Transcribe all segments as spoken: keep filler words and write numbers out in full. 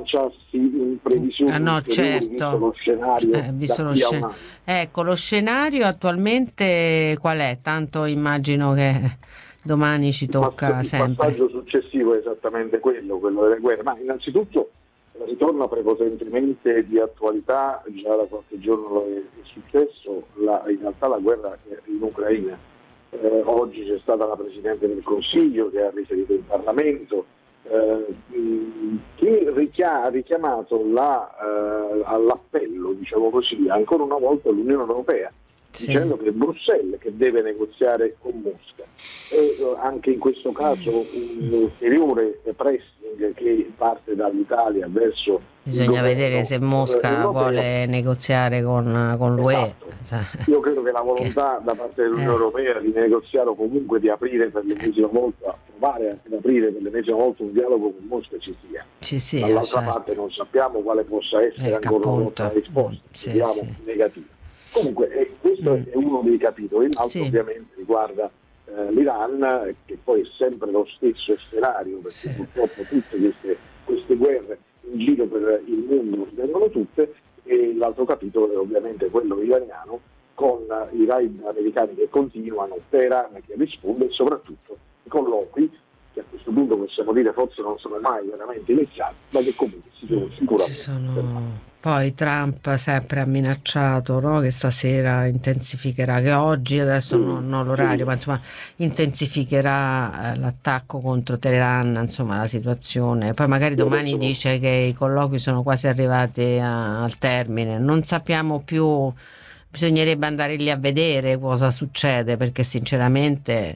lanciassi in previsioni ah, no, ulteriori, certo. visto lo scenario Eh, visto da lo qui a scen- un anno. Ecco, lo scenario attualmente qual è? Tanto immagino che domani ci Il, pass- tocca il sempre. passaggio successivo è esattamente quello, quello delle guerre, ma innanzitutto ritorna prepotentemente di attualità, già da qualche giorno è, è successo, la, in realtà la guerra in Ucraina. Eh, oggi c'è stata la Presidente del Consiglio che ha riferito in Parlamento, eh, che richia- ha richiamato la, eh, all'appello, diciamo così, ancora una volta l'Unione Europea, Sì. dicendo che è Bruxelles che deve negoziare con Mosca. E anche in questo caso un ulteriore pressing che parte dall'Italia verso Bisogna il vedere se Mosca europeo. vuole negoziare con, con l'U E. Esatto. Io credo che la volontà da parte dell'Unione eh. Europea di negoziare o comunque di aprire per l'ennesima volta, provare ad aprire per l'ennesima volta un dialogo con Mosca ci sia. Ci sia, Dall'altra certo. parte non sappiamo quale possa essere Ecco, ancora una appunto. volta la risposta, Mm, sì, vediamo sì. negativa. Comunque eh, questo Mm. è uno dei capitoli, l'altro Sì. ovviamente riguarda eh, l'Iran, che poi è sempre lo stesso scenario, perché Sì. purtroppo tutte queste, queste guerre in giro per il mondo vengono tutte, e l'altro capitolo è ovviamente quello iraniano, con i raid americani che continuano, Teheran che risponde e soprattutto i colloqui che a questo punto possiamo dire forse non sono mai veramente iniziati, ma che comunque si devono sicuramente Ci sono... Poi Trump sempre ha minacciato, no? Che stasera intensificherà, che oggi adesso sì, non ho l'orario, sì. ma insomma intensificherà eh, l'attacco contro Teheran, insomma la situazione. Poi magari Io domani adesso- dice che i colloqui sono quasi arrivati a- al termine, non sappiamo più, bisognerebbe andare lì a vedere cosa succede, perché sinceramente...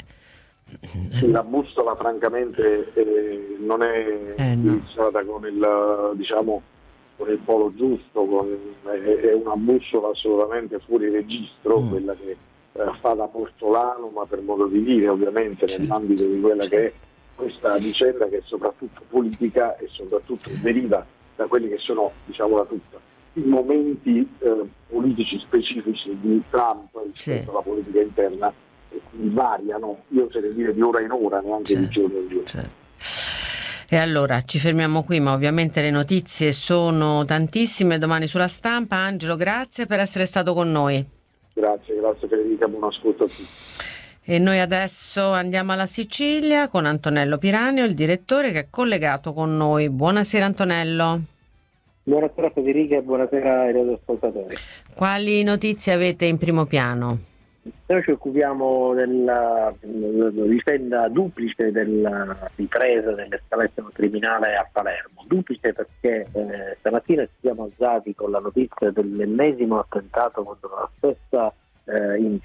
La bussola francamente eh, non è Eh, no. indirizzata con il, diciamo, con il polo giusto, con, è, è una bussola assolutamente fuori registro, Mm. quella che eh, fa da portolano, ma per modo di dire ovviamente Certo. nell'ambito di quella che è questa vicenda, che è soprattutto politica e soprattutto deriva da quelli che sono, diciamola tutta, i momenti eh, politici specifici di Trump rispetto Sì. alla politica interna, e quindi variano, io oserei dire di ora in ora, neanche di Certo, giorno in giorno. certo. E allora ci fermiamo qui, ma ovviamente le notizie sono tantissime domani sulla Stampa. Angelo, grazie per essere stato con noi. Grazie, grazie Federica, buon ascolto a tutti. E noi adesso andiamo alla Sicilia con Antonello Piranio, il direttore che è collegato con noi. Buonasera Antonello. Buonasera Federica e buonasera ai radioascoltatori. Quali notizie avete in primo piano? Noi ci occupiamo della, della vicenda duplice della ripresa dell'escalation criminale a Palermo. Duplice perché eh, stamattina ci siamo alzati con la notizia dell'ennesimo attentato contro la stessa eh,